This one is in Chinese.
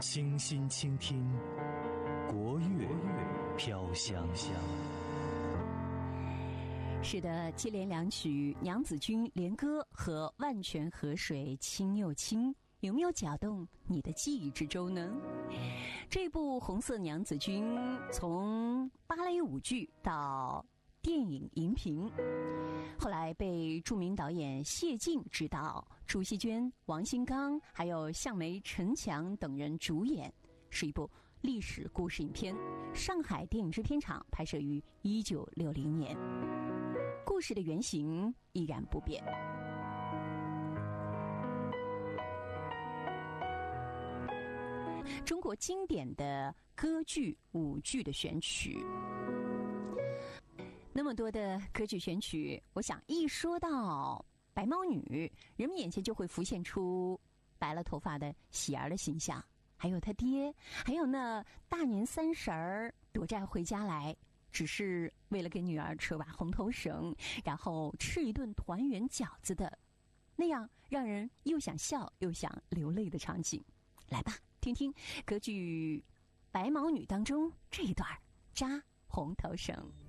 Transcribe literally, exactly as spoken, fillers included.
倾心倾听国乐飘香香。 是的，接连两曲《娘子军连歌》和《万泉河水清又清》，有没有搅动你的记忆之舟呢？这部《红色娘子军》从芭蕾舞剧到电影荧屏，后来被著名导演谢晋执导，朱锡娟、王新刚还有向梅、陈强等人主演，是一部历史故事影片。上海电影制片厂拍摄于一九六零年，故事的原型依然不变。中国经典的歌剧、舞剧的选曲。那么多的歌剧选曲，我想一说到白毛女，人们眼前就会浮现出白了头发的喜儿的形象，还有他爹，还有那大年三十儿躲债回家来，只是为了给女儿扯把红头绳，然后吃一顿团圆饺子的那样让人又想笑又想流泪的场景。来吧，听听歌剧《白毛女》当中这一段扎红头绳。